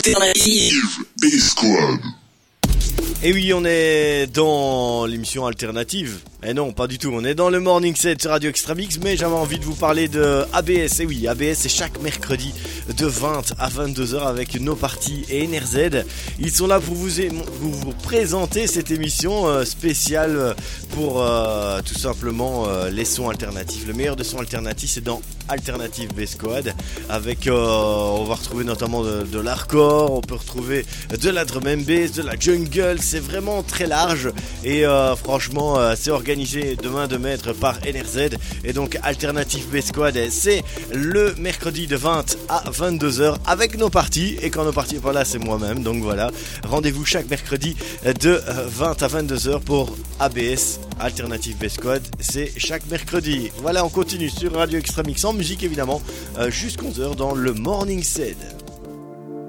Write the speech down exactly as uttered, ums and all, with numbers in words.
Alternative B-Squad. Et oui, on est dans l'émission alternative. Eh non, pas du tout, on est dans le Morning Set sur Radio Extra Mix, mais j'avais envie de vous parler de A B S. Et oui, A B S, c'est chaque mercredi de vingt à vingt-deux heures avec No Party et N R Z. Ils sont là pour vous, vous, vous présenter cette émission euh, spéciale pour euh, tout simplement euh, les sons alternatifs. Le meilleur de sons alternatifs, c'est dans Alternative B-Squad. Avec, euh, on va retrouver notamment de, de l'hardcore, on peut retrouver de la drum and bass, de la jungle. C'est vraiment très large et euh, franchement, euh, c'est organisé de main de maître par N R Z. Et donc Alternative B-Squad, c'est le mercredi de vingt à vingt-deux heures avec nos parties. Et quand nos parties, voilà, c'est moi-même. Donc voilà, rendez-vous chaque mercredi de vingt à vingt-deux heures pour A B S. Alternative B-Squad, c'est chaque mercredi. Voilà, on continue sur Radio Extra Mix en musique évidemment, euh, jusqu'à onze heures dans le Morning Set.